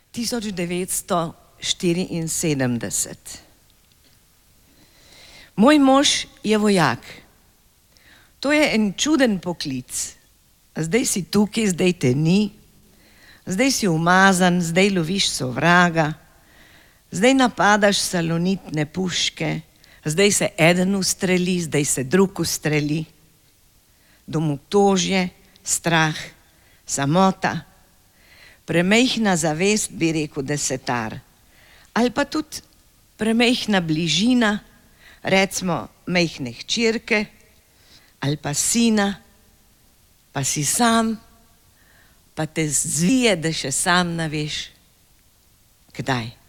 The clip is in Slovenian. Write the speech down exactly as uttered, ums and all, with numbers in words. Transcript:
tisoč devetsto štiriinsedemdeset. Moj mož je vojak. To je en čuden poklic. Zdaj si tukaj, zdaj te ni, zdaj si umazan, zdaj loviš sovraga, zdaj napadaš salonitne puške, zdaj se eden ustreli, zdaj se drug ustreli. Domotožje, strah, samota, premejhna zavest, bi rekel desetar, ali pa tudi premejhna bližina, recimo mejhne hčerke, ali pa sina, pa si sam, pa te zvije, da še sam ne veš, kdaj.